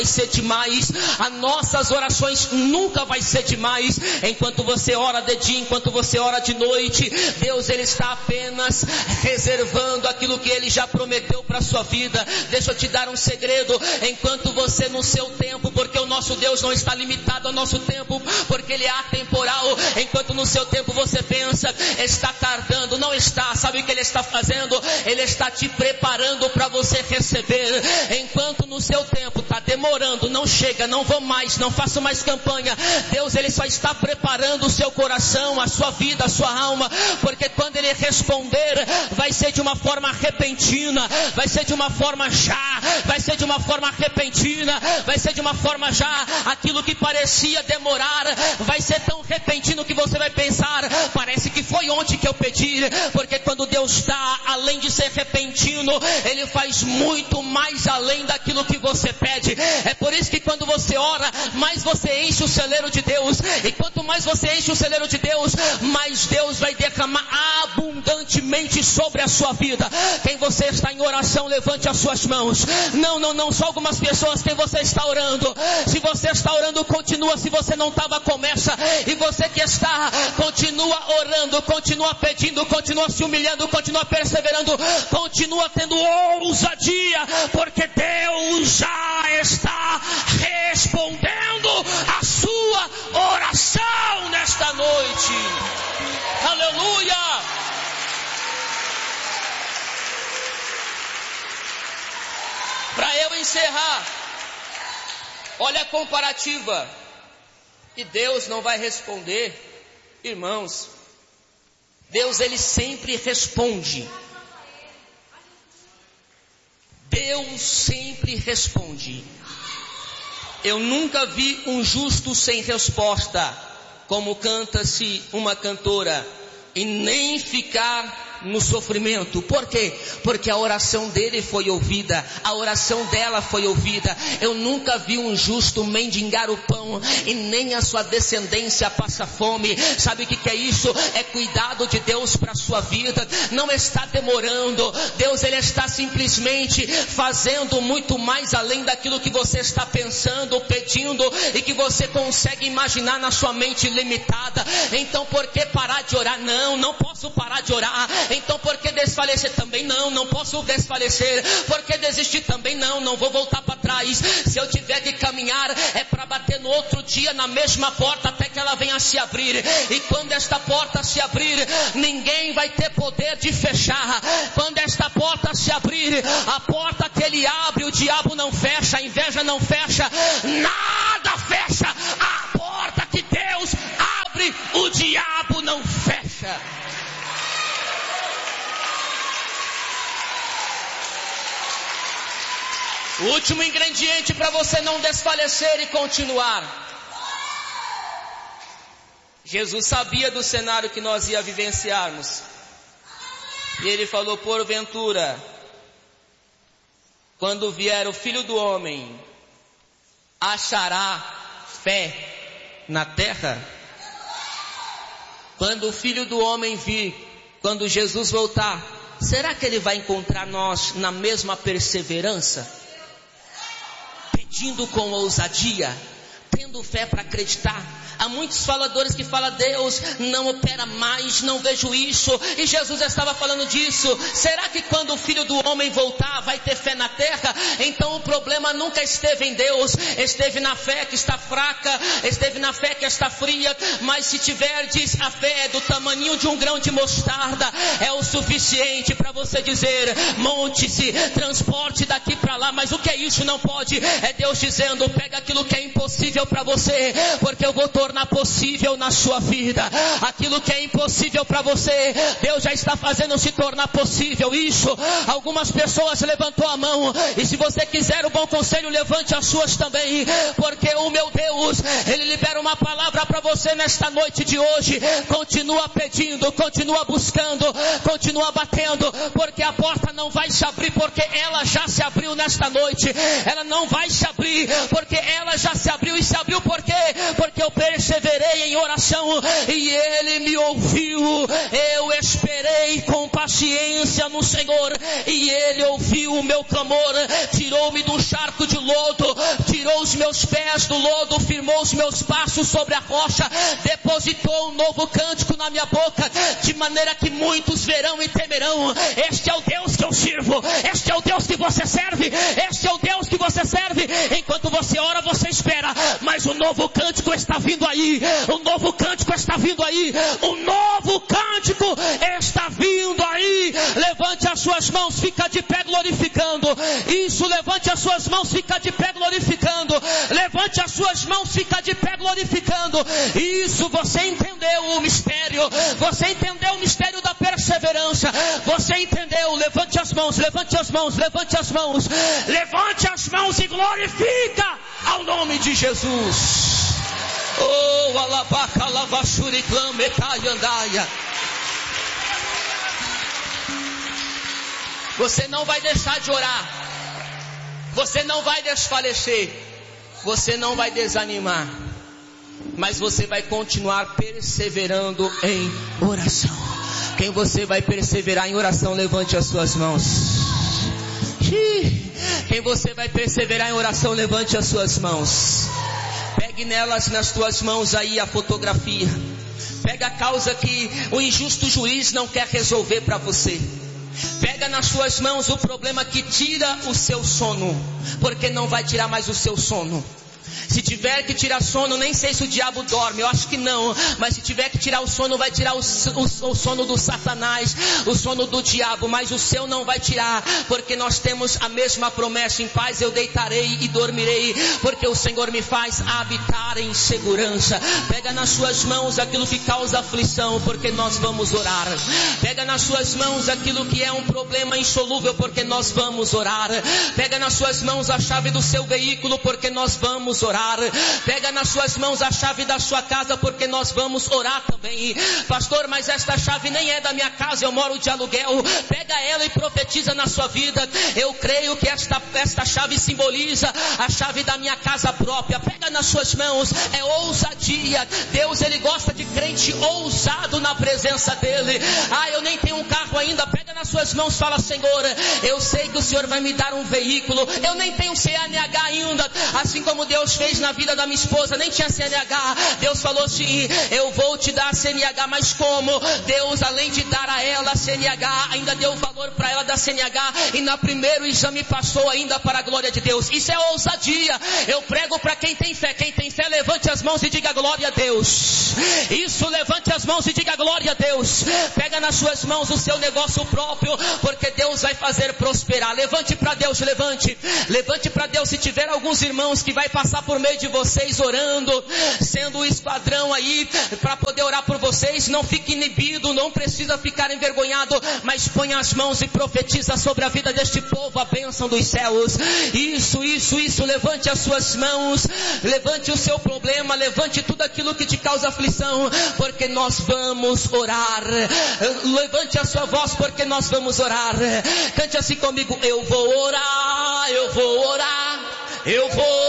ser demais, as nossas orações nunca vai ser demais. Enquanto você ora de dia, enquanto você ora de noite, Deus ele está apenas reservando aquilo que ele já prometeu para a sua vida. Deixa eu te dar um segredo: enquanto você no seu tempo, porque o nosso Deus não está limitado ao nosso tempo, porque ele é atemporal, enquanto no seu tempo você pensa, está tardando, não está. Sabe o que ele está fazendo? Ele está te preparando para você receber. Enquanto no seu tempo está demorando, não chega, não vou mais, não faço mais campanha, Deus ele só está preparando o seu coração, a sua vida, a sua alma, porque quando ele responder, vai ser de uma forma repentina, vai ser de uma forma já, vai ser de uma forma repentina, vai ser de uma forma já. Aquilo que parecia demorar, vai ser tão repentino que você vai pensar, parece que foi ontem que eu pedi, porque quando Deus está, além de ser repentino, ele faz muito mais além daquilo que você pede. É por isso que quando você ora, mais você enche o celeiro de Deus. E quanto mais você enche o celeiro de Deus, mais Deus vai derramar abundantemente sobre a sua vida. Quem você está em oração, levante as suas mãos. Não, só algumas pessoas. Quem você está orando? Se você está orando, continua. Se você não estava, começa. E você que está, continua orando, continua pedindo, continua se humilhando, continua perseverando, continua tendo ousadia, porque Deus já está respondendo a sua oração nesta noite. Aleluia! Para eu encerrar, olha a comparativa. E Deus não vai responder, irmãos. Deus ele sempre responde. Deus sempre responde. Eu nunca vi um justo sem resposta, como canta-se uma cantora, e nem ficar no sofrimento. Por quê? Porque a oração dele foi ouvida, a oração dela foi ouvida. Eu nunca vi um justo mendigar o pão, e nem a sua descendência passa fome. Sabe o que é isso? É cuidado de Deus para a sua vida. Não está demorando. Deus ele está simplesmente fazendo muito mais além daquilo que você está pensando, pedindo, e que você consegue imaginar na sua mente limitada. Então por que parar de orar? Não posso parar de orar. Então por que desfalecer também? Não posso desfalecer. Por que desistir também? Não vou voltar para trás. Se eu tiver que caminhar, é para bater no outro dia na mesma porta até que ela venha a se abrir. E quando esta porta se abrir, ninguém vai ter poder de fechar. Quando esta porta se abrir, a porta que ele abre, o diabo não fecha, a inveja não fecha, nada fecha. A porta que Deus abre, o diabo não fecha. O último ingrediente para você não desfalecer e continuar. Jesus sabia do cenário que nós ia vivenciarmos. E ele falou: porventura, quando vier o Filho do Homem, achará fé na terra? Quando o Filho do Homem vir, quando Jesus voltar, será que ele vai encontrar nós na mesma perseverança? Pedindo com ousadia, tendo fé para acreditar. Há muitos faladores que falam: Deus não opera mais, não vejo isso. E Jesus estava falando disso. Será que quando o Filho do Homem voltar, vai ter fé na terra? Então o problema nunca esteve em Deus, esteve na fé que está fraca, esteve na fé que está fria. Mas se tiverdes a fé do tamaninho de um grão de mostarda, é o suficiente para você dizer: monte-se, transporte daqui para lá. Mas o que é isso? Não pode. É Deus dizendo: pega aquilo que é impossível para você, porque eu vou tornar possível na sua vida. Aquilo que é impossível para você, Deus já está fazendo se tornar possível. Isso, algumas pessoas levantou a mão, e se você quiser o bom conselho, levante as suas também, porque o meu Deus, ele libera uma palavra para você nesta noite de hoje. Continua pedindo, continua buscando, continua batendo, porque a porta não vai se abrir, porque ela já se abriu nesta noite. Ela não vai se abrir, porque ela já se abriu. E se abriu por quê? Porque eu perseverei em oração e ele me ouviu. Eu esperei com paciência paciência no Senhor, e Ele ouviu o meu clamor, tirou-me do charco de lodo, tirou os meus pés do lodo, firmou os meus passos sobre a rocha, depositou um novo cântico na minha boca, de maneira que muitos verão e temerão. Este é o Deus que eu sirvo, este é o Deus que você serve, este é o Deus que você serve. Enquanto você ora, você espera, mas o novo cântico está vindo aí, o novo cântico está vindo aí, o novo cântico está vindo aí. Levante as suas mãos, fica de pé glorificando. Isso, levante as suas mãos, fica de pé glorificando. Levante as suas mãos, fica de pé glorificando. Isso, você entendeu o mistério, você entendeu o mistério da perseverança, você entendeu. Levante as mãos, levante as mãos, levante as mãos, levante as mãos e glorifica ao nome de Jesus. Oh, alabaca, lavachuri, clame, caiandaia. Você não vai deixar de orar, você não vai desfalecer, você não vai desanimar, mas você vai continuar perseverando em oração. Quem você vai perseverar em oração, levante as suas mãos. Quem você vai perseverar em oração, levante as suas mãos. Pegue nelas, nas tuas mãos aí, a fotografia. Pega a causa que o injusto juiz não quer resolver para você. Pega nas suas mãos o problema que tira o seu sono, porque não vai tirar mais o seu sono. Se tiver que tirar sono, nem sei se o diabo dorme, eu acho que não, mas se tiver que tirar o sono, vai tirar o sono do Satanás, o sono do diabo, mas o seu não vai tirar, porque nós temos a mesma promessa: em paz eu deitarei e dormirei, porque o Senhor me faz habitar em segurança. Pega nas suas mãos aquilo que causa aflição, porque nós vamos orar. Pega nas suas mãos aquilo que é um problema insolúvel, porque nós vamos orar. Pega nas suas mãos a chave do seu veículo, porque nós vamos orar. Pega nas suas mãos a chave da sua casa, porque nós vamos orar também. Pastor, mas esta chave nem é da minha casa, eu moro de aluguel. Pega ela e profetiza na sua vida: eu creio que esta chave simboliza a chave da minha casa própria. Pega nas suas mãos, é ousadia. Deus, Ele gosta de crente ousado na presença dEle. Eu nem tenho um carro ainda. Pega nas suas mãos, fala: Senhor, eu sei que o Senhor vai me dar um veículo, eu nem tenho CNH ainda, assim como Deus fez na vida da minha esposa, nem tinha CNH. Deus falou assim: eu vou te dar a CNH, mas como? Deus, além de dar a ela a CNH, ainda deu valor para ela da CNH, e na primeiro exame passou ainda, para a glória de Deus. Isso é ousadia. Eu prego para quem tem fé. Quem tem fé, levante as mãos e diga glória a Deus. Isso, levante as mãos e diga glória a Deus. Pega nas suas mãos o seu negócio próprio, porque Deus vai fazer prosperar. Levante para Deus, levante para Deus. Se tiver alguns irmãos que vai passar por meio de vocês orando, sendo o esquadrão aí para poder orar por vocês, não fique inibido, não precisa ficar envergonhado, mas põe as mãos e profetiza sobre a vida deste povo a bênção dos céus. Isso, levante as suas mãos, levante o seu problema, levante tudo aquilo que te causa aflição, porque nós vamos orar. Levante a sua voz, porque nós vamos orar. Cante assim comigo: eu vou orar, eu vou orar, eu vou